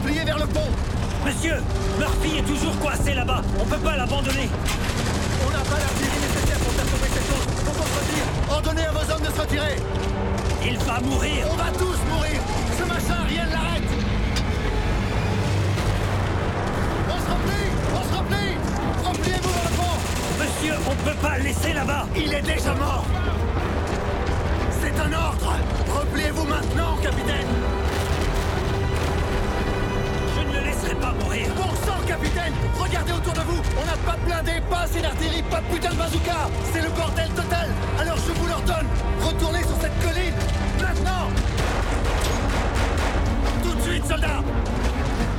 boucliers vers le pont. Monsieur, Murphy est toujours coincé là-bas. On peut pas l'abandonner. On n'a pas l'artillerie nécessaire pour faire tomber cette chose. Faut qu'on se retire. Ordonnez à vos hommes de se retirer. Il va mourir. On va tous mourir. Ce machin, rien ne l'arrête. On se replie. Repliez-vous vers le pont. Monsieur, on peut pas le laisser là-bas. Il est déjà mort. C'est un ordre. Repliez-vous maintenant, capitaine. Je ne le laisserai pas mourir. Bon sang, capitaine. Regardez autour de vous. On n'a pas de blindés, pas assez d'artillerie, pas de putain de bazooka. C'est le bordel total. Alors je vous l'ordonne. Retournez sur cette colline. Maintenant. Tout de suite, soldats.